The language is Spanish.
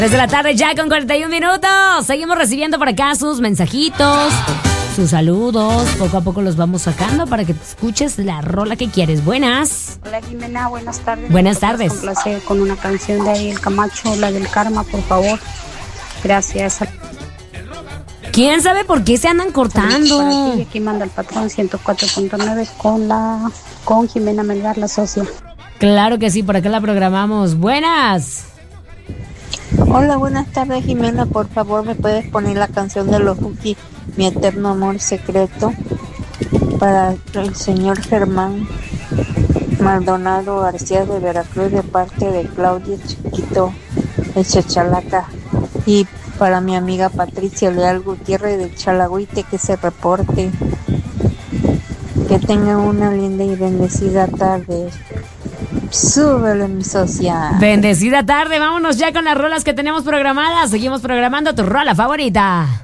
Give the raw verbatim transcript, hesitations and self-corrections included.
Desde la tarde ya con cuarenta y un minutos. Seguimos recibiendo por acá sus mensajitos, sus saludos. Poco a poco los vamos sacando para que te escuches la rola que quieres. Buenas. Hola Jimena, buenas tardes. Buenas tardes. Un placer con una canción de Ariel Camacho, la del karma, por favor. Gracias. ¿Quién sabe por qué se andan cortando? Para ti, aquí manda el patrón ciento cuatro punto nueve con la con Jimena Melgar, la socia. Claro que sí, por acá la programamos. Buenas. Hola, buenas tardes Jimena, por favor me puedes poner la canción de los Buki, Mi Eterno Amor Secreto, para el señor Germán Maldonado García de Veracruz, de parte de Claudia Chiquito de Chachalaca, y para mi amiga Patricia Leal Gutiérrez de Chalagüite, que se reporte. Que tengan una linda y bendecida tarde. Súbele, mi socia. Bendecida tarde, vámonos ya con las rolas que tenemos programadas. Seguimos programando tu rola favorita.